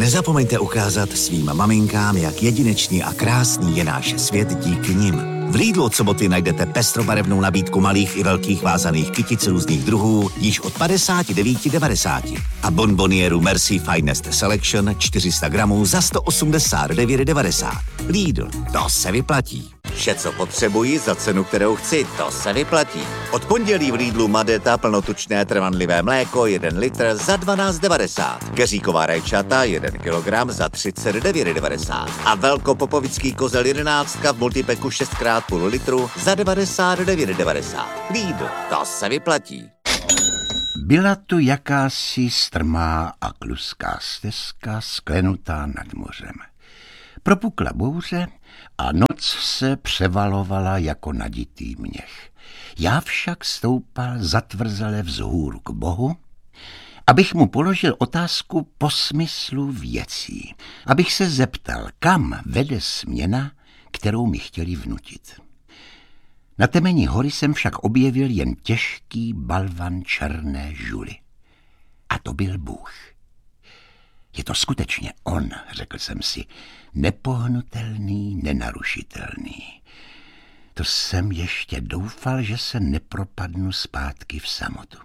Nezapomeňte ukázat svým maminkám, jak jedinečný a krásný je náš svět díky nim. V Lidlu od soboty najdete pestrobarevnou nabídku malých i velkých vázaných kytic různých druhů již od 59,90 a bonbonieru Merci Finest Selection 400 gramů za 189,90. Lidl, to se vyplatí. Vše, co potřebuji za cenu, kterou chci, to se vyplatí. Od pondělí v Lidlu Madeta plnotučné trvanlivé mléko 1 litr za 12,90. Keříková rajčata 1 kg za 39,90. A velkopopovický kozel 11 v multipeku 6x0,5 litru za 99,90. Lidl, to se vyplatí. Byla tu jakási strmá a kluská stezka sklenutá nad mořem. Propukla bouře a noc se převalovala jako naditý měch. Já však stoupal zatvrzele vzhůru k Bohu, abych mu položil otázku po smyslu věcí, abych se zeptal, kam vede směna, kterou mi chtěli vnutit. Na temeni hory jsem však objevil jen těžký balvan černé žuly. A to byl Bůh. Je to skutečně on, řekl jsem si, nepohnutelný, nenarušitelný. To jsem ještě doufal, že se nepropadnu zpátky v samotu.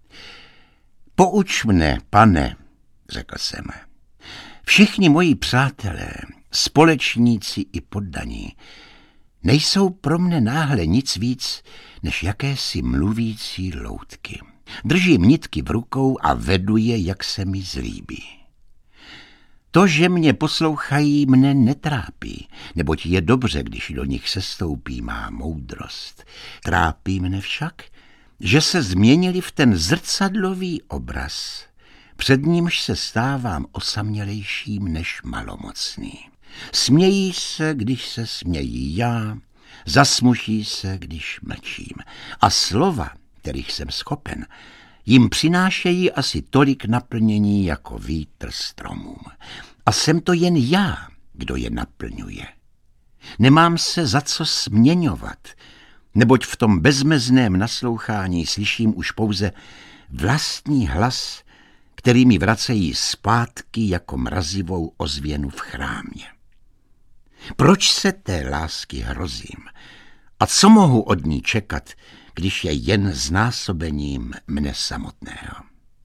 Pouč mne, pane, řekl jsem. Všichni moji přátelé, společníci i poddaní, nejsou pro mne náhle nic víc, než jakési mluvící loutky. Držím nitky v rukou a vedu je, jak se mi zlíbí. To, že mě poslouchají, mne netrápí, neboť je dobře, když do nich sestoupí má moudrost. Trápí mne však, že se změnili v ten zrcadlový obraz, před nímž se stávám osamělejším než malomocný. Smějí se, když se smějí já, zasmuší se, když mlčím. A slova, kterých jsem schopen, jim přinášejí asi tolik naplnění jako vítr stromům. A jsem to jen já, kdo je naplňuje. Nemám se za co směňovat, neboť v tom bezmezném naslouchání slyším už pouze vlastní hlas, který mi vracejí zpátky jako mrazivou ozvěnu v chrámě. Proč se té lásky hrozím? A co mohu od ní čekat, když je jen znásobením mne samotného?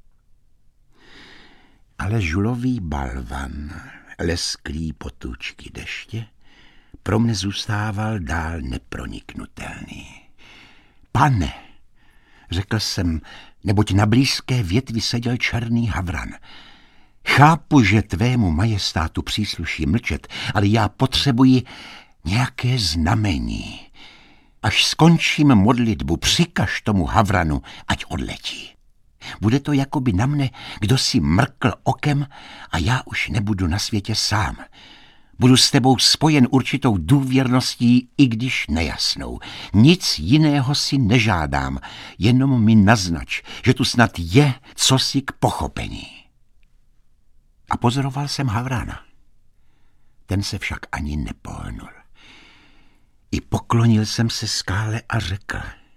Ale žulový balvan, lesklý potůčky deště, pro mne zůstával dál neproniknutelný. Pane, řekl jsem, neboť na blízké větvi seděl černý havran. Chápu, že tvému majestátu přísluší mlčet, ale já potřebuji nějaké znamení. Až skončím modlitbu, přikaž tomu havranu, ať odletí. Bude to jakoby na mne, kdo si mrkl okem a já už nebudu na světě sám. Budu s tebou spojen určitou důvěrností, i když nejasnou. Nic jiného si nežádám, jenom mi naznač, že tu snad je cosi k pochopení. A pozoroval jsem havrana. Ten se však ani nepohnul. I poklonil jsem se skále a řekl: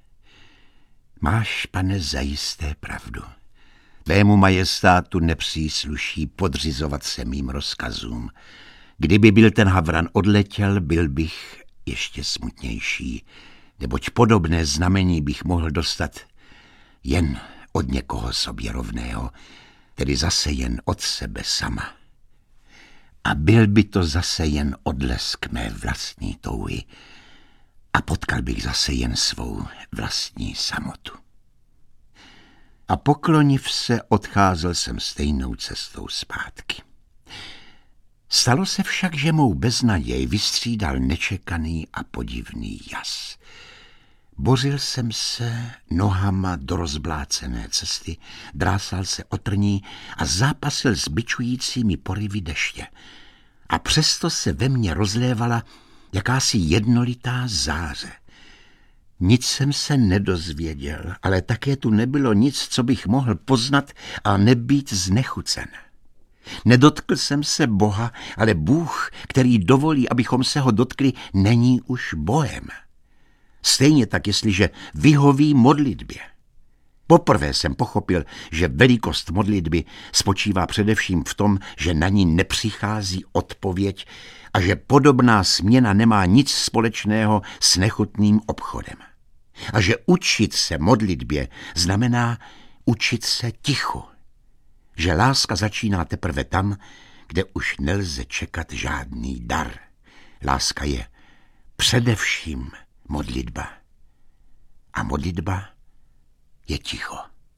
Máš, pane, zajisté pravdu. Tvému majestátu nepřísluší podřizovat se mým rozkazům. Kdyby byl ten havran odletěl, byl bych ještě smutnější, neboť podobné znamení bych mohl dostat jen od někoho sobě rovného, tedy zase jen od sebe sama. A byl by to zase jen odlesk mé vlastní touhy a potkal bych zase jen svou vlastní samotu. A pokloniv se, odcházel jsem stejnou cestou zpátky. Stalo se však, že mou beznaděj vystřídal nečekaný a podivný jas. Bořil jsem se nohama do rozblácené cesty, drásal se o trní a zápasil s bičujícími porivy deště. A přesto se ve mně rozlévala jakási jednolitá záře. Nic jsem se nedozvěděl, ale také tu nebylo nic, co bych mohl poznat a nebýt znechucen. Nedotkl jsem se Boha, ale Bůh, který dovolí, abychom se ho dotkli, není už Bohem. Stejně tak, jestliže vyhoví modlitbě. Poprvé jsem pochopil, že velikost modlitby spočívá především v tom, že na ní nepřichází odpověď a že podobná směna nemá nic společného s nechutným obchodem. A že učit se modlitbě znamená učit se ticho. Že láska začíná teprve tam, kde už nelze čekat žádný dar. Láska je především modlitba. A modlitba je ticho.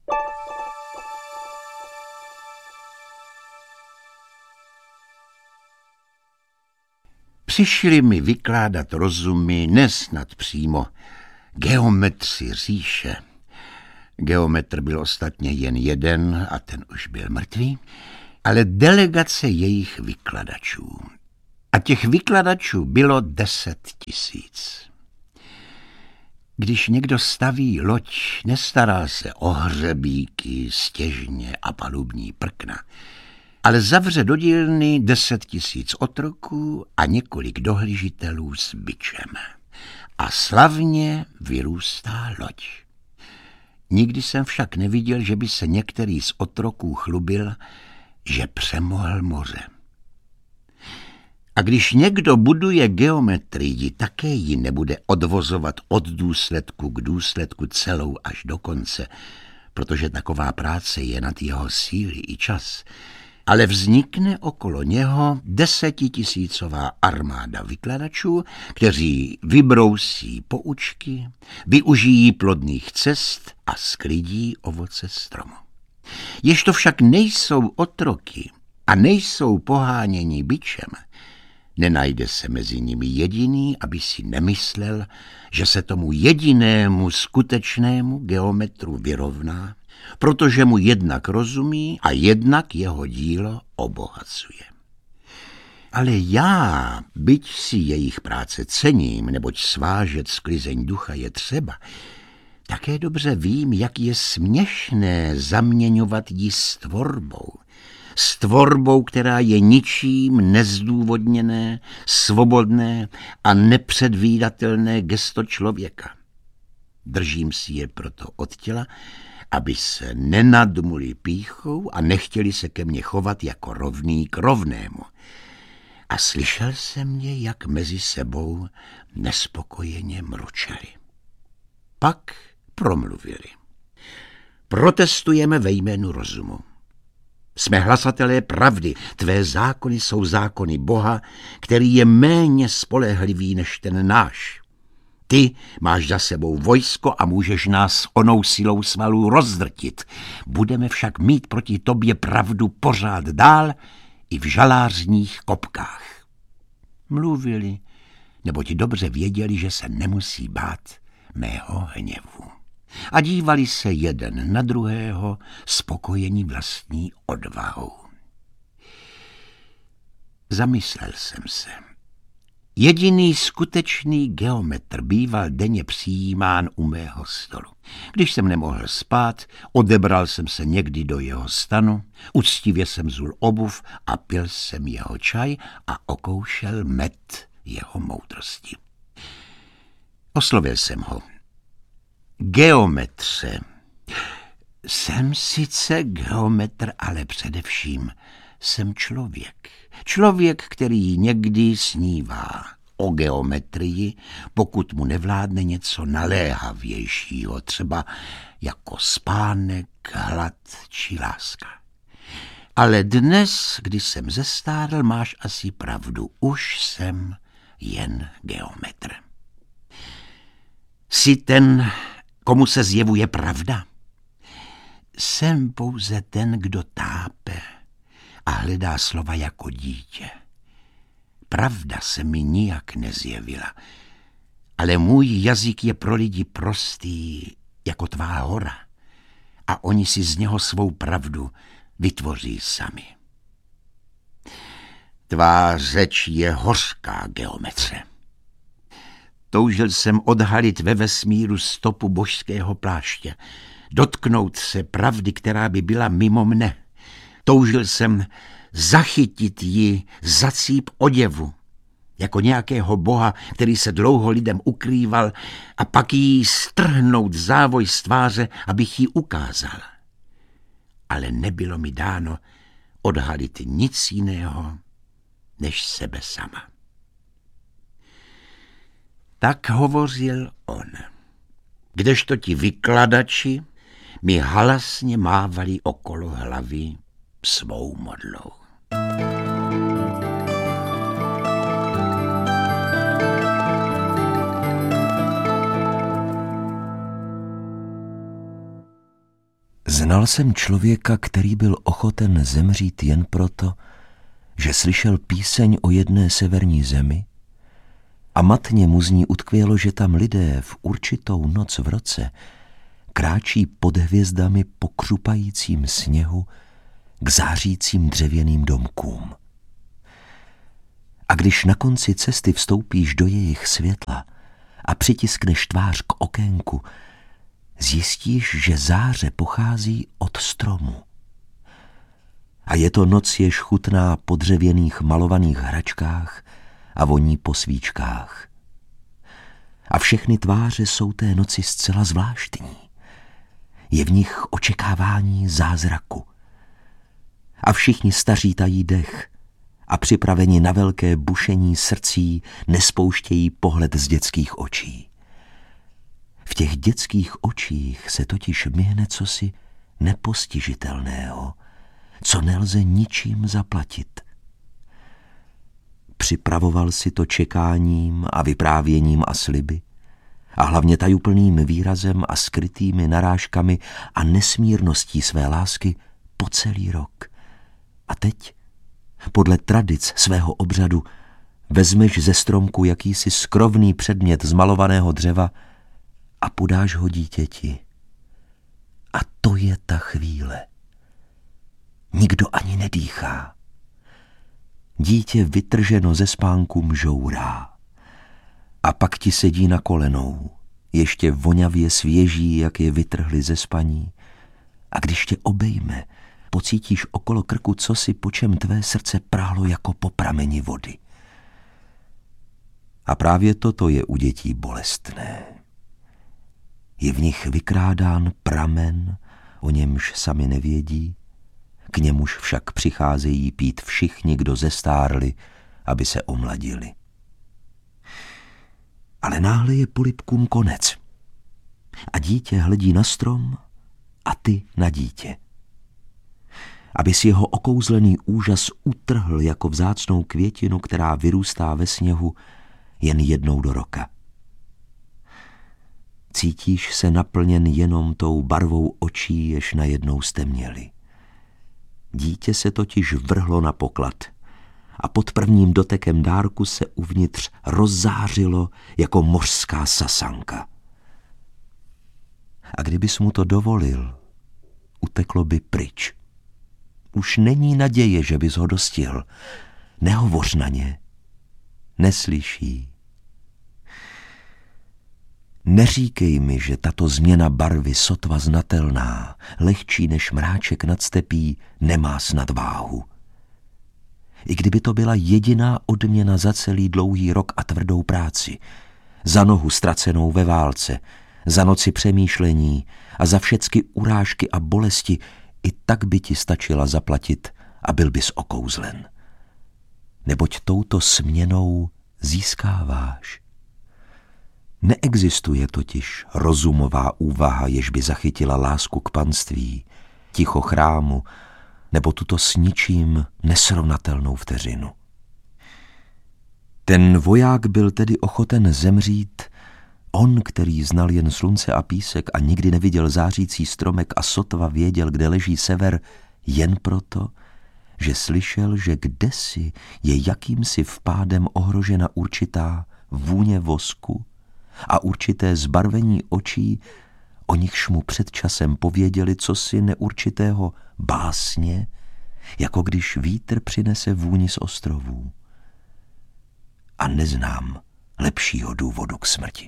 Přišli mi vykládat rozumy nesnad přímo geometři říše. Geometr byl ostatně jen jeden a ten už byl mrtvý, ale delegace jejich vykladačů. A těch vykladačů bylo 10 000. Když někdo staví loď, nestará se o hřebíky, stěžně a palubní prkna, ale zavře do dílny 10 000 otroků a několik dohlížitelů s bičem. A slavně vyrůstá loď. Nikdy jsem však neviděl, že by se některý z otroků chlubil, že přemohl moře. A když někdo buduje geometrii, také ji nebude odvozovat od důsledku k důsledku celou až do konce, protože taková práce je nad jeho síly i čas, ale vznikne okolo něho 10 000 armáda vykladačů, kteří vybrousí poučky, využijí plodných cest a sklidí ovoce stromu. Jež to však nejsou otroky a nejsou poháněni bičem, nenajde se mezi nimi jediný, aby si nemyslel, že se tomu jedinému skutečnému geometru vyrovná, protože mu jednak rozumí a jednak jeho dílo obohacuje. Ale já, byť si jejich práce cením, neboť svážet sklizeň ducha je třeba, také dobře vím, jak je směšné zaměňovat ji s tvorbou, která je ničím nezdůvodněné, svobodné a nepředvídatelné gesto člověka. Držím si je proto od těla, aby se nenadmuli pýchou a nechtěli se ke mně chovat jako rovný k rovnému. A slyšel jsem je, jak mezi sebou nespokojeně mručeli. Pak promluvili. Protestujeme ve jménu rozumu. Jsme hlasatelé pravdy, tvé zákony jsou zákony Boha, který je méně spolehlivý než ten náš. Ty máš za sebou vojsko a můžeš nás onou silou svalů rozdrtit. Budeme však mít proti tobě pravdu pořád dál i v žalářních kopkách. Mluvili, neboť dobře věděli, že se nemusí bát mého hněvu. A dívali se jeden na druhého, spokojení vlastní odvahou. Zamyslel jsem se. Jediný skutečný geometr býval denně přijímán u mého stolu. Když jsem nemohl spát, odebral jsem se někdy do jeho stanu, uctivě jsem zul obuv a pil jsem jeho čaj a okoušel med jeho moudrosti. Oslovil jsem ho. Geometře. Jsem sice geometr, ale především jsem člověk. Člověk, který někdy snívá o geometrii, pokud mu nevládne něco naléhavějšího, třeba jako spánek, hlad či láska. Ale dnes, když jsem zestárl, máš asi pravdu. Už jsem jen geometr. Jsi ten, komu se zjevuje pravda? Jsem pouze ten, kdo tápe a hledá slova jako dítě. Pravda se mi nijak nezjevila, ale můj jazyk je pro lidi prostý jako tvá hora a oni si z něho svou pravdu vytvoří sami. Tvá řeč je hořká, geometře. Toužil jsem odhalit ve vesmíru stopu božského pláště, dotknout se pravdy, která by byla mimo mne. Toužil jsem zachytit ji za cíp oděvu, jako nějakého boha, který se dlouho lidem ukrýval a pak jí strhnout závoj z tváře, abych jí ukázal. Ale nebylo mi dáno odhalit nic jiného, než sebe sama. Tak hovořil on, kdežto ti vykladači mi halasně mávali okolo hlavy svou modlou. Znal jsem člověka, který byl ochoten zemřít jen proto, že slyšel píseň o jedné severní zemi a matně mu z ní utkvělo, že tam lidé v určitou noc v roce kráčí pod hvězdami po křupajícím sněhu k zářícím dřevěným domkům. A když na konci cesty vstoupíš do jejich světla a přitiskneš tvář k okénku, zjistíš, že záře pochází od stromu. A je to noc, jež chutná po dřevěných malovaných hračkách a voní po svíčkách. A všechny tváře jsou té noci zcela zvláštní. Je v nich očekávání zázraku. A všichni staří tají dech a připraveni na velké bušení srdcí nespouštějí pohled z dětských očí. V těch dětských očích se totiž myhne cosi nepostižitelného, co nelze ničím zaplatit. Připravoval si to čekáním a vyprávěním a sliby, a hlavně tajuplným výrazem a skrytými narážkami a nesmírností své lásky po celý rok. A teď, podle tradic svého obřadu, vezmeš ze stromku jakýsi skrovný předmět z malovaného dřeva a podáš ho dítěti. A to je ta chvíle. Nikdo ani nedýchá. Dítě vytrženo ze spánku mžourá. A pak ti sedí na kolenou, ještě vonavě svěží, jak je vytrhli ze spaní. A když tě obejme, pocítíš okolo krku cosi, po čem tvé srdce práhlo jako po prameni vody. A právě toto je u dětí bolestné. Je v nich vykrádán pramen, o němž sami nevědí, k němuž však přicházejí pít všichni, kdo zestárli, aby se omladili. Ale náhle je polibkům konec. A dítě hledí na strom a ty na dítě. Abys jeho okouzlený úžas utrhl jako vzácnou květinu, která vyrůstá ve sněhu jen jednou do roka. Cítíš se naplněn jenom tou barvou očí, jež najednou stemněly. Dítě se totiž vrhlo na poklad a pod prvním dotekem dárku se uvnitř rozzářilo jako mořská sasanka. A kdybys mu to dovolil, uteklo by pryč. Už není naděje, že bys ho dostihl. Nehovoř na ně. Neslyší. Neříkej mi, že tato změna barvy sotva znatelná, lehčí než mráček nad stepí, nemá snad váhu. I kdyby to byla jediná odměna za celý dlouhý rok a tvrdou práci, za nohu ztracenou ve válce, za noci přemýšlení a za všecky urážky a bolesti, i tak by ti stačila zaplatit a byl bys okouzlen. Neboť touto směnou získáváš. Neexistuje totiž rozumová úvaha, jež by zachytila lásku k panství, ticho chrámu, nebo tuto s ničím nesrovnatelnou vteřinu. Ten voják byl tedy ochoten zemřít, on, který znal jen slunce a písek a nikdy neviděl zářící stromek a sotva věděl, kde leží sever, jen proto, že slyšel, že kdesi je jakýmsi vpádem ohrožena určitá vůně vosku a určité zbarvení očí, o nichž mu před časem pověděli cosi neurčitého básně, jako když vítr přinese vůni z ostrovů. A neznám lepšího důvodu k smrti.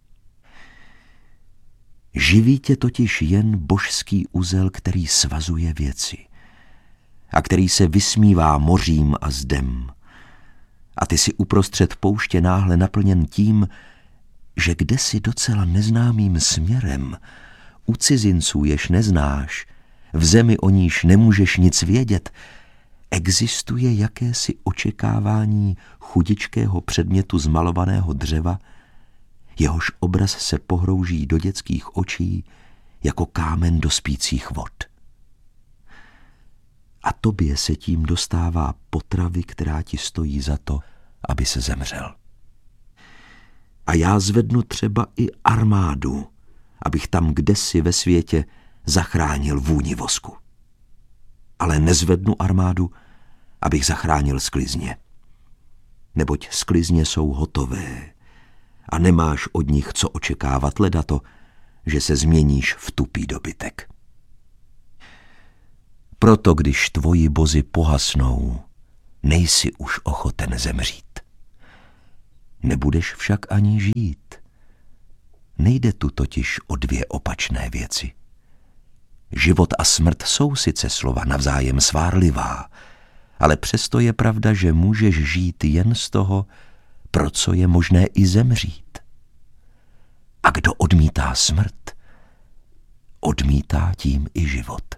Živí tě totiž jen božský uzel, který svazuje věci a který se vysmívá mořím a zdem. a ty si uprostřed pouště náhle naplněn tím, že kdesi docela neznámým směrem, u cizinců, jež neznáš, v zemi, o níž nemůžeš nic vědět, existuje jakési očekávání chudičkého předmětu z malovaného dřeva, jehož obraz se pohrouží do dětských očí jako kámen do spících vod. A tobě se tím dostává potravy, která ti stojí za to, aby se zemřel. A já zvednu třeba i armádu, abych tam kdesi ve světě zachránil vůni vosku. Ale nezvednu armádu, abych zachránil sklizně. Neboť sklizně jsou hotové a nemáš od nich co očekávat, leda to, že se změníš v tupý dobytek. Proto, když tvoji bozy pohasnou, nejsi už ochoten zemřít. Nebudeš však ani žít. Nejde tu totiž o dvě opačné věci. Život a smrt jsou sice slova navzájem svárlivá, ale přesto je pravda, že můžeš žít jen z toho, pro co je možné i zemřít. A kdo odmítá smrt, odmítá tím i život.